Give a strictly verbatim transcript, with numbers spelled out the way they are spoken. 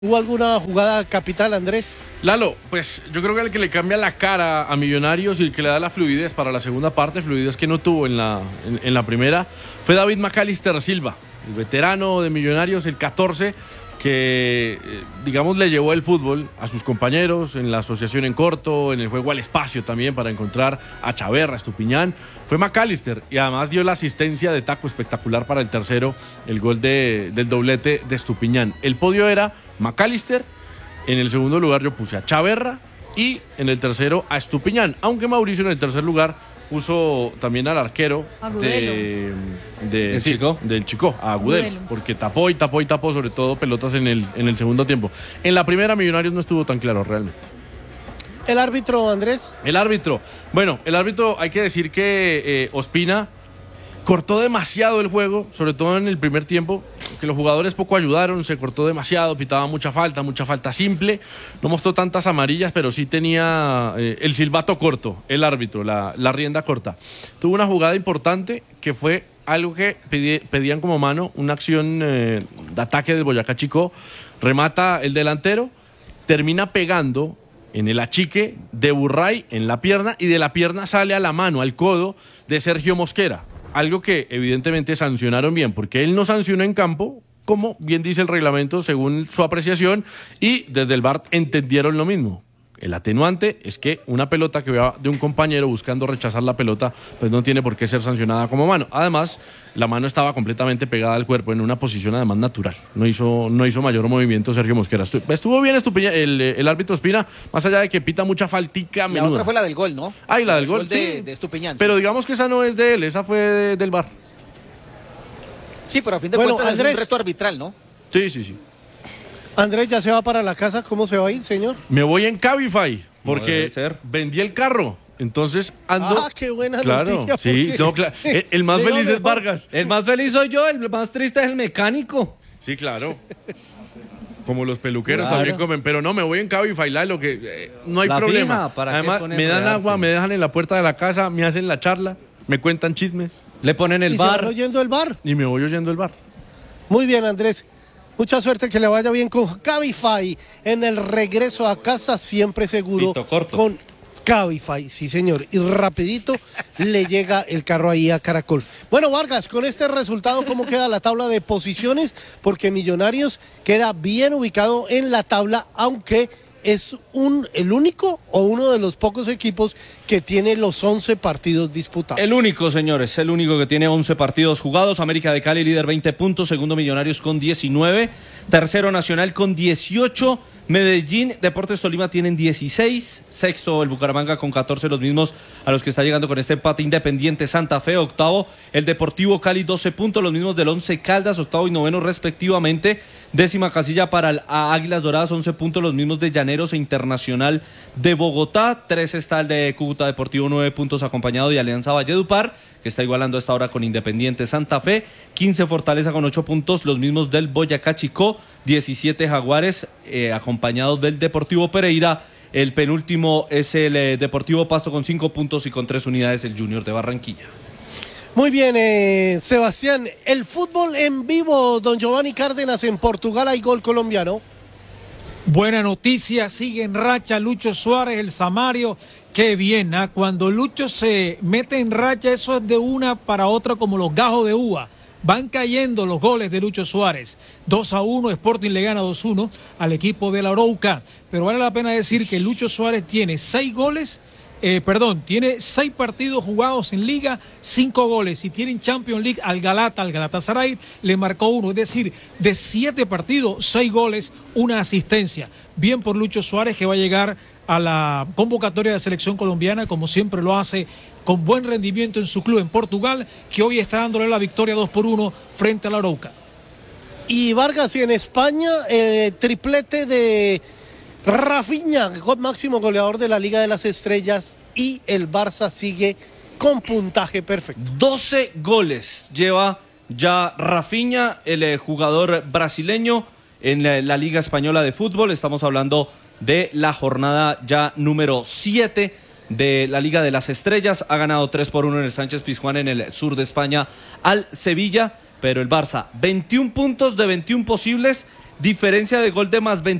¿Hubo alguna jugada capital, Andrés? Lalo, pues yo creo que el que le cambia la cara a Millonarios y el que le da la fluidez para la segunda parte, fluidez que no tuvo en la, en, en la primera, fue David Macalister Silva, el veterano de Millonarios, el catorce, que eh, digamos le llevó el fútbol a sus compañeros en la asociación en corto, en el juego al espacio también para encontrar a Chaverra, a Estupiñán. Fue Macalister y además dio la asistencia de taco espectacular para el tercero, el gol de, del doblete de Estupiñán. El podio era Macalister, en el segundo lugar yo puse a Chaverra y en el tercero a Estupiñán, aunque Mauricio en el tercer lugar puso también al arquero de, de, ¿El sí, Chico? del Chico, a Agudelo, Agudelo. porque tapó y tapó y tapó, sobre todo pelotas en el, en el segundo tiempo. En la primera Millonarios no estuvo tan claro realmente. El árbitro, Andrés. El árbitro, bueno, el árbitro hay que decir que eh, Ospina cortó demasiado el juego, sobre todo en el primer tiempo, que los jugadores poco ayudaron, se cortó demasiado, pitaba mucha falta, mucha falta simple, no mostró tantas amarillas, pero sí tenía eh, el silbato corto, el árbitro, la, la rienda corta. Tuvo una jugada importante que fue algo que pedí, pedían como mano, una acción eh, de ataque del Boyacá Chicó, remata el delantero, termina pegando en el achique de Burray en la pierna y de la pierna sale a la mano, al codo de Sergio Mosquera. Algo que evidentemente sancionaron bien, porque él no sancionó en campo, como bien dice el reglamento, según su apreciación, y desde el V A R entendieron lo mismo. El atenuante es que una pelota que va de un compañero buscando rechazar la pelota, pues no tiene por qué ser sancionada como mano. Además, la mano estaba completamente pegada al cuerpo en una posición además natural. No hizo, no hizo mayor movimiento Sergio Mosquera. Estuvo, estuvo bien Estupiña, el, el árbitro Espina, más allá de que pita mucha faltica menuda. La otra fue la del gol, ¿no? Ah, y la del el gol, gol de, sí. de Estupiñán. Pero sí. digamos que esa no es de él, esa fue de- del V A R. Sí, pero a fin de Bueno, cuentas Andrés. es un reto arbitral, ¿no? Sí, sí, sí. Andrés ya se va para la casa. ¿Cómo se va a ir, señor? Me voy en Cabify, No porque debe ser. vendí el carro. Entonces ando. Ah, qué buena claro, noticia, sí, porque- no, cla- el, el más Digo, feliz es mejor. Vargas. El más feliz soy yo, el más triste es el mecánico. Sí, claro. Como los peluqueros Claro. también comen, pero no, me voy en Cabify, lo que eh, no hay La problema. fija, ¿para qué Además, poner me dan enredarse? agua, me dejan en la puerta de la casa, me hacen la charla, me cuentan chismes Le ponen el ¿Y se van bar. oyendo el bar? y me voy oyendo el bar. Muy bien, Andrés. Mucha suerte, que le vaya bien con Cabify en el regreso a casa, siempre seguro. Pito corto. Con Cabify, sí señor. Y rapidito le llega el carro ahí a Caracol. Bueno, Vargas, con este resultado, ¿cómo queda la tabla de posiciones? Porque Millonarios queda bien ubicado en la tabla, aunque es un, el único o uno de los pocos equipos que tiene los once partidos disputados. El único, señores, el único que tiene once partidos jugados. América de Cali líder veinte puntos, segundo Millonarios con diecinueve, tercero Nacional con dieciocho, Medellín, Deportes Tolima tienen dieciséis, sexto el Bucaramanga con catorce, los mismos a los que está llegando con este empate Independiente Santa Fe, octavo el Deportivo Cali doce puntos, los mismos del Once Caldas, octavo y noveno respectivamente, décima casilla para el a Águilas Doradas, once puntos, los mismos de Llaneros e Internacional de Bogotá, trece está el de Cúcuta Deportivo, nueve puntos acompañado de Alianza Valledupar, que está igualando a esta hora con Independiente Santa Fe, quince Fortaleza con ocho puntos, los mismos del Boyacá Chicó, diecisiete Jaguares, eh, acompañado del Deportivo Pereira, el penúltimo es el eh, Deportivo Pasto con cinco puntos y con tres unidades el Junior de Barranquilla. Muy bien, eh, Sebastián, el fútbol en vivo, don Giovanni Cárdenas, en Portugal hay gol colombiano. Buena noticia, sigue en racha Lucho Suárez, el Samario. Qué bien, ¿ah? Cuando Lucho se mete en racha, eso es de una para otra como los gajos de uva. Van cayendo los goles de Lucho Suárez. dos a uno, Sporting le gana dos a uno al equipo de la Arauca. Pero vale la pena decir que Lucho Suárez tiene seis goles, eh, perdón, tiene seis partidos jugados en Liga, cinco goles. Y tiene en Champions League al Galata, al Galatasaray, le marcó uno. Es decir, de siete partidos, seis goles, una asistencia. Bien por Lucho Suárez, que va a llegar a la convocatoria de selección colombiana, como siempre lo hace, con buen rendimiento en su club en Portugal, que hoy está dándole la victoria dos por uno frente a la Arauca. Y Vargas, y en España, eh, triplete de Rafinha, go- máximo goleador de la Liga de las Estrellas, y el Barça sigue con puntaje perfecto. doce goles lleva ya Rafinha, el eh, jugador brasileño en la, la Liga Española de Fútbol. Estamos hablando de la jornada ya número siete de la Liga de las Estrellas. Ha ganado tres por uno en el Sánchez Pizjuán en el sur de España al Sevilla, pero el Barça, veintiún puntos de veintiún posibles, Diferencia de gol de más